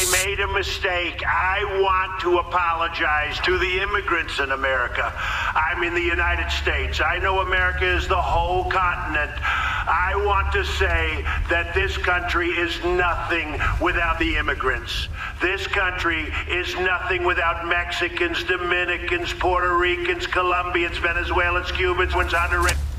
I made a mistake. I want to apologize to the immigrants in America. I'm in the United States. I know America is the whole continent. I want to say that this country is nothing without the immigrants. This country is nothing without Mexicans, Dominicans, Puerto Ricans, Colombians, Venezuelans, Cubans, Honduras.